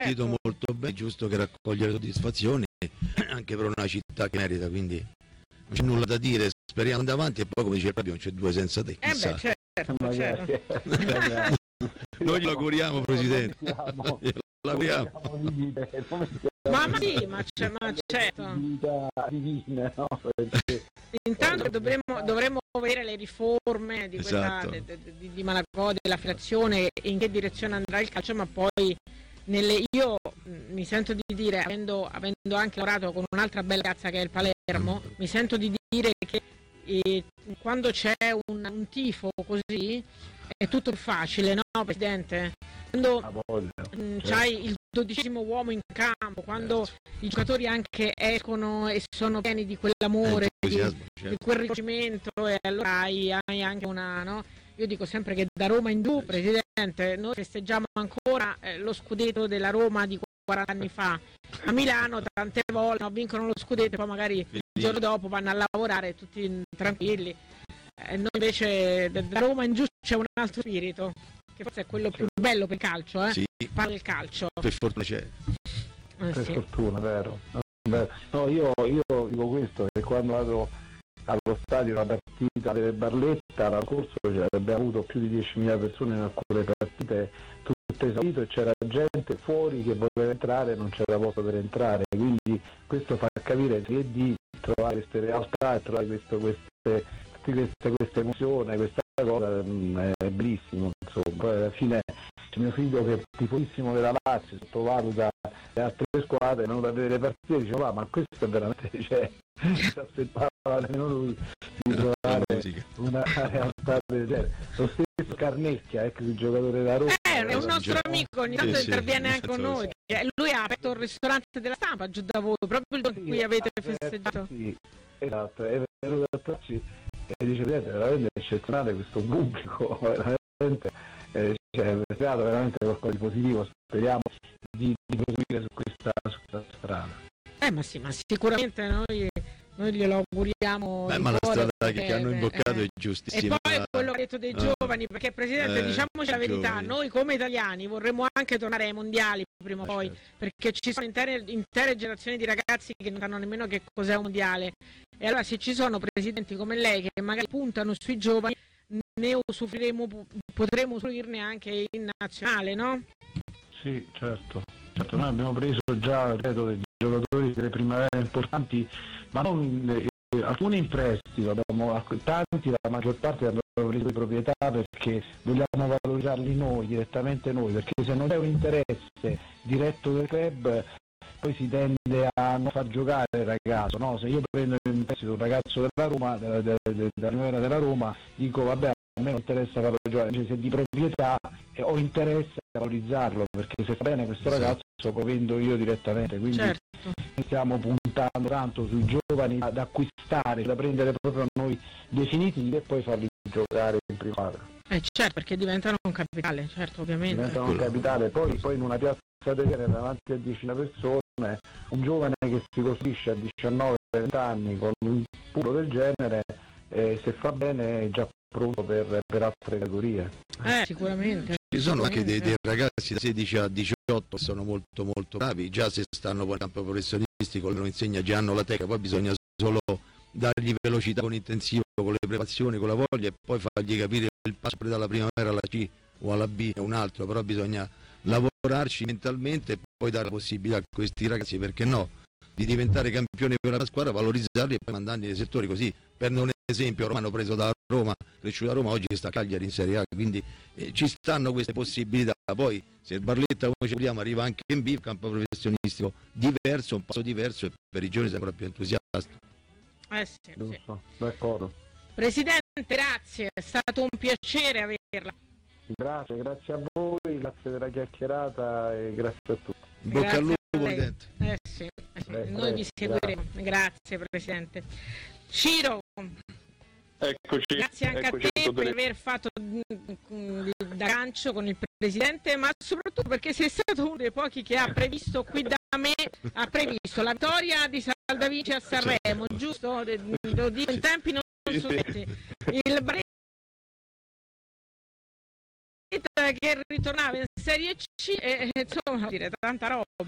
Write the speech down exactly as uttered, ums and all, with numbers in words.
partito molto bene, giusto che raccogliere soddisfazioni anche per una città che merita, quindi non c'è nulla da dire, speriamo andare avanti e poi come dice Fabio non c'è due senza te, eh beh, certo, certo. Noi glielo auguriamo, Presidente, glielo auguriamo. Ma, ma sì, ma, c'è, ma certo. Intanto dovremmo, dovremmo vedere le riforme di, questa, esatto. di, di, di Malagodi, della federazione, in che direzione andrà il calcio, ma poi nelle, io mi sento di dire, avendo, avendo anche lavorato con un'altra bella ragazza che è il Palermo, mi sento di dire che eh, quando c'è un, un tifo così è tutto facile, no Presidente? Quando mh, c'hai il dodicesimo uomo in campo, quando i giocatori anche escono e sono pieni di quell'amore, di, certo. di quel riconoscimento, e allora hai, hai anche una, no? Io dico sempre che da Roma in giù, Presidente, noi festeggiamo ancora eh, lo scudetto della Roma di quaranta anni fa. A Milano tante volte no, vincono lo scudetto e poi magari il giorno dopo vanno a lavorare tutti tranquilli. Eh, noi invece da Roma in giù c'è un altro spirito, che forse è quello più bello per il calcio, eh? Sì. Parla del calcio. Per fortuna c'è. Eh, per sì. fortuna, vero. No, io, io dico questo, che quando vado allo stadio una partita delle Barletta, l'anno scorso abbiamo avuto più di diecimila persone in alcune partite, tutte esaurito, e c'era gente fuori che voleva entrare e non c'era posto per entrare, quindi questo fa capire che di trovare queste realtà e trovare questo, queste, queste, queste emozioni, questa cosa è bellissimo, insomma. Poi alla fine c'è mio figlio che è tifosissimo della Lazio, sottovaluta le altre squadre, non da vedere le partite, dice va, ma questo è veramente, cioè, non si aspettava nemmeno lui di trovare una realtà del genere. Lo stesso Carnecchia, ex giocatore della Roma, eh, è un nostro amico, ogni tanto sì, interviene sì, anche con noi. Lui ha aperto il ristorante della Stampa giù da voi, proprio il giorno in cui avete festeggiato. Sì, esatto, è venuto da Tacci e dice è veramente eccezionale questo pubblico, veramente, eh, cioè, è stato veramente qualcosa di positivo, speriamo di, di proseguire su questa, su questa strada. Eh ma sì, ma sicuramente noi, noi glielo auguriamo. Beh, ma la strada perché, che hanno imboccato eh, è giustissima. E poi quello che ha detto dei giovani, perché Presidente, eh, diciamoci la verità, giovani. Noi come italiani vorremmo anche tornare ai mondiali prima o poi, certo. Perché ci sono intere, intere generazioni di ragazzi che non sanno nemmeno che cos'è un mondiale. E allora se ci sono presidenti come lei che magari puntano sui giovani, ne usufruiremo, potremo usufruirne anche in nazionale, no? Sì, certo. Certo, noi abbiamo preso già, credo, dei giocatori delle primavere importanti, ma non eh, alcuni in prestito, abbiamo tanti, la maggior parte abbiamo preso di proprietà perché vogliamo valorizzarli noi, direttamente noi, perché se non c'è un interesse diretto del club poi si tende a non far giocare il ragazzo, no? Se io prendo in prestito un ragazzo della Roma, della, della, della primavera della Roma, dico vabbè, a me non interessa farlo giocare, invece se di proprietà eh, ho interesse a valorizzarlo, perché se fa bene questo ragazzo lo vendo io direttamente, quindi certo. Stiamo puntando tanto sui giovani ad acquistare, da prendere proprio noi definitivi e poi farli giocare in privato. Eh certo, perché diventano un capitale, certo, ovviamente. Diventano un capitale, poi, poi in una piazza del genere davanti a diecimila persone, un giovane che si costruisce a diciannove venti anni con un puro del genere, eh, se fa bene è già pronto per, per altre categorie. Eh, sicuramente. Ci sono anche dei, dei ragazzi da sedici a diciotto che sono molto molto bravi, già se stanno poi in campo professionistico lo insegna, già hanno la tecnica, poi bisogna solo dargli velocità con intensivo, con le preparazioni, con la voglia e poi fargli capire il passo dalla primavera alla C o alla B è un altro, però bisogna lavorarci mentalmente e poi dare la possibilità a questi ragazzi, perché no, di diventare campioni per la squadra, valorizzarli e poi mandarli nei settori così. Per un esempio, Romano preso da Roma, cresciuto a Roma, oggi sta a Cagliari in Serie A, quindi eh, ci stanno queste possibilità. Poi se il Barletta, come ci vogliamo, arriva anche in B, campo professionistico diverso, un passo diverso, e per i giovani sei ancora più entusiasta. Eh sì, Giusto, sì. D'accordo. Presidente, grazie, è stato un piacere averla. Grazie, grazie a voi, grazie della chiacchierata e grazie a tutti. In bocca al lupo, Presidente. Eh sì, eh sì. Noi prego, vi seguiremo. Grazie. grazie Presidente. Ciro, eccoci, grazie anche eccoci, a te per aver fatto da gancio con il Presidente, ma soprattutto perché sei stato uno dei pochi che ha previsto qui da me, ha previsto la vittoria di Saldavici a Sanremo, giusto? Lo dico in tempi non sospetti. Il che ritornava in Serie C e insomma dire tanta roba.